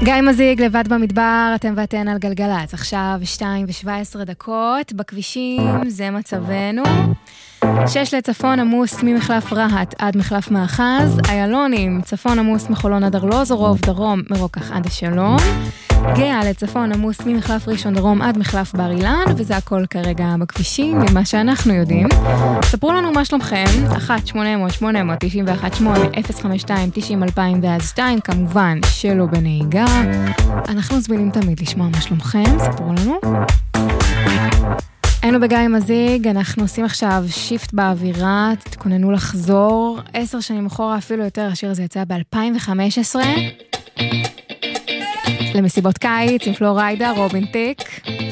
גיא מזיג לבד במדבר, אתם ואתן על גלגלץ, עכשיו 2:17, בכבישים זה מצבנו. 6 לצפון עמוס ממחלף רהט עד מחלף מאחז, איילונים, צפון עמוס מחולון עד ארלוזורוב, דרום מרוקח עד השלום, גאה לצפון עמוס ממחלף ראשון דרום עד מחלף בר אילן, וזה הכל כרגע בכבישים, ממה שאנחנו יודעים. ספרו לנו מה שלומכם, 1-800-891-8-052-90-2002, ואז 2, כמובן שלא בנהיגה. אנחנו זמינים תמיד לשמוע מה שלומכם, ספרו לנו. היינו בגיא מזיג, אנחנו עושים עכשיו שיפט באווירה, תתכוננו לחזור 10 שנים אחורה, אפילו יותר, השיר הזה יצא ב-2015, למסיבות קיץ עם פלוריידה, רובין טיק.